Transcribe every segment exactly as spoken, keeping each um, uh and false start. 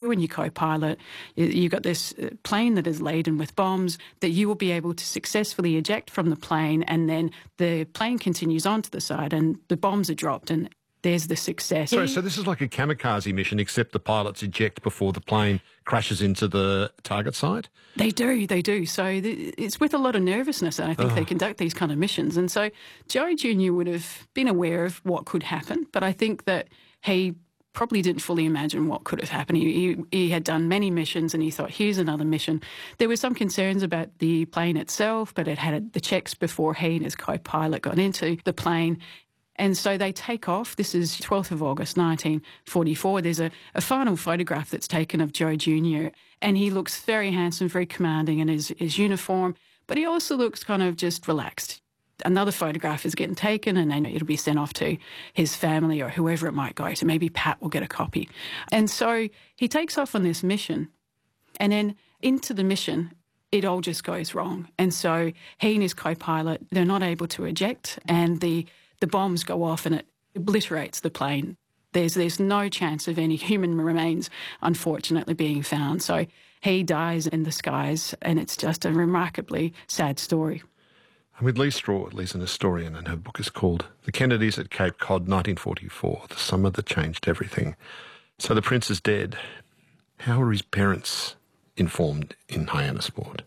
you and your co-pilot, you've got this plane that is laden with bombs, that you will be able to successfully eject from the plane, and then the plane continues on to the side and the bombs are dropped, and there's the success. Sorry, so this is like a kamikaze mission, except the pilots eject before the plane crashes into the target site? They do, they do. So th- it's with a lot of nervousness, I think, oh. they conduct these kind of missions. And so Joe Junior would have been aware of what could happen, but I think that he probably didn't fully imagine what could have happened. He, he, he had done many missions and he thought, here's another mission. There were some concerns about the plane itself, but it had the checks before he and his co-pilot got into the plane. And so they take off. This is twelfth of August nineteen forty-four. There's a, a final photograph that's taken of Joe Junior and he looks very handsome, very commanding in his, his uniform, but he also looks kind of just relaxed. Another photograph is getting taken and then it'll be sent off to his family or whoever it might go to. Maybe Pat will get a copy. And so he takes off on this mission, and then into the mission, it all just goes wrong. And so he and his co-pilot, they're not able to eject, and the The bombs go off and it obliterates the plane. There's there's no chance of any human remains, unfortunately, being found. So he dies in the skies, and it's just a remarkably sad story. I'm with Lee Straw. Lee's an historian, and her book is called The Kennedys at Cape Cod, nineteen forty-four, The Summer That Changed Everything. So the prince is dead. How are his parents informed in Hyannisport?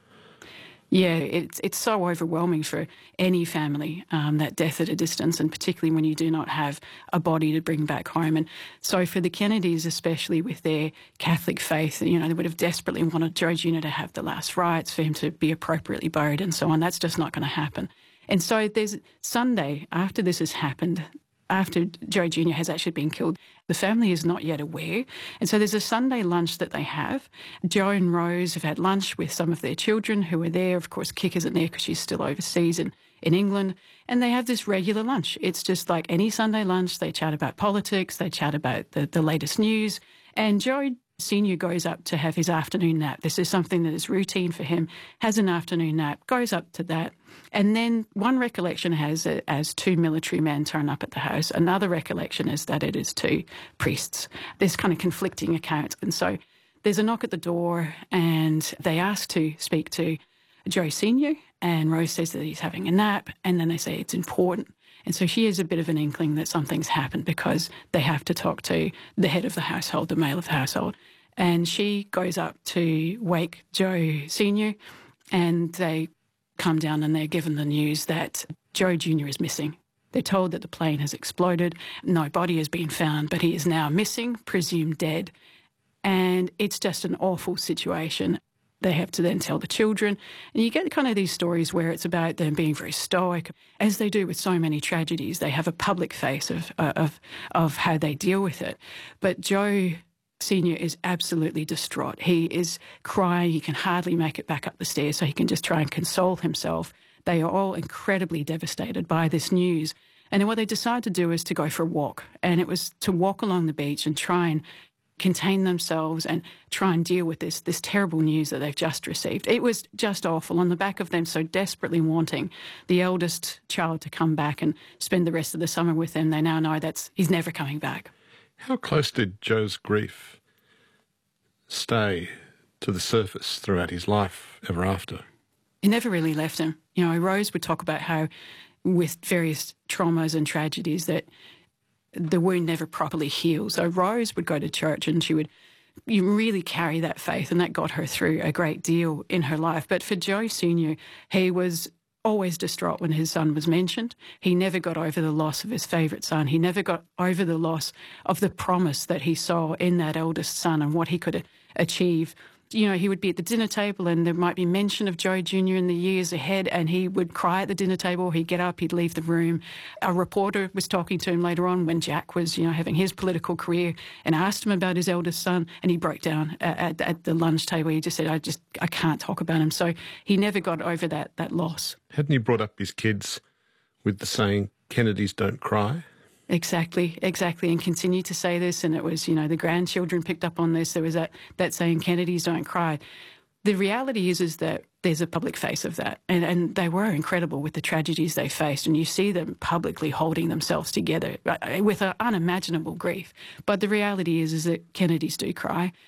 Yeah, it's it's so overwhelming for any family, um, that death at a distance, and particularly when you do not have a body to bring back home. And so for the Kennedys, especially with their Catholic faith, you know, they would have desperately wanted Joe Junior to have the last rites, for him to be appropriately buried and so on. That's just not going to happen. And so there's Sunday, after this has happened, after Joe Junior has actually been killed, the family is not yet aware. And so there's a Sunday lunch that they have. Joe and Rose have had lunch with some of their children who are there. Of course, Kik isn't there because she's still overseas in, in England. And they have this regular lunch. It's just like any Sunday lunch. They chat about politics. They chat about the, the latest news. And Joe Senior goes up to have his afternoon nap. This is something that is routine for him, has an afternoon nap, goes up to that. And then one recollection has it as two military men turn up at the house. Another recollection is that it is two priests. There's kind of conflicting accounts. And so there's a knock at the door and they ask to speak to Joe Senior, and Rose says that he's having a nap, and then they say it's important. And so she has a bit of an inkling that something's happened because they have to talk to the head of the household, the male of the household. And she goes up to wake Joe Senior, and they come down and they're given the news that Joe Junior is missing. They're told that the plane has exploded, no body has been found, but he is now missing, presumed dead. And it's just an awful situation. They have to then tell the children. And you get kind of these stories where it's about them being very stoic. As they do with so many tragedies, they have a public face of, uh, of, of how they deal with it. But Joe Senior is absolutely distraught. He is crying. He can hardly make it back up the stairs, so he can just try and console himself. They are all incredibly devastated by this news. And then what they decide to do is to go for a walk. And it was to walk along the beach and try and contain themselves and try and deal with this this terrible news that they've just received. It was just awful, on the back of them so desperately wanting the eldest child to come back and spend the rest of the summer with them. They now know that he's never coming back. How close did Joe's grief stay to the surface throughout his life ever after? It never really left him. You know, Rose would talk about how with various traumas and tragedies that the wound never properly healed. So Rose would go to church and she would you really carry that faith, and that got her through a great deal in her life. But for Joe Senior, he was always distraught when his son was mentioned. He never got over the loss of his favourite son. He never got over the loss of the promise that he saw in that eldest son and what he could achieve. You know, he would be at the dinner table and there might be mention of Joe Junior in the years ahead, and he would cry at the dinner table. He'd get up, he'd leave the room. A reporter was talking to him later on when Jack was, you know, having his political career, and asked him about his eldest son, and he broke down at, at the lunch table. He just said, I just, I can't talk about him. So he never got over that, that loss. Hadn't he brought up his kids with the saying, Kennedys don't cry? Exactly, exactly, and continue to say this, and it was, you know, the grandchildren picked up on this. There was that, that saying, Kennedys don't cry. The reality is is that there's a public face of that, and, and they were incredible with the tragedies they faced, and you see them publicly holding themselves together with an unimaginable grief. But the reality is is that Kennedys do cry.